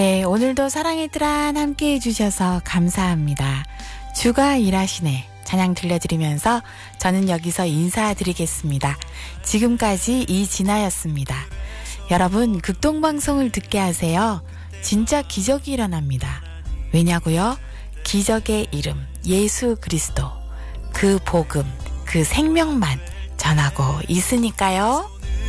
네, 오늘도 사랑의 뜰안 함께 해주셔서 감사합니다. 주가 일하시네 찬양 들려드리면서 저는 여기서 인사드리겠습니다. 지금까지 이진아였습니다. 여러분, 극동방송을 듣게 하세요. 진짜 기적이 일어납니다. 왜냐고요? 기적의 이름 예수 그리스도, 그 복음, 그 생명만 전하고 있으니까요.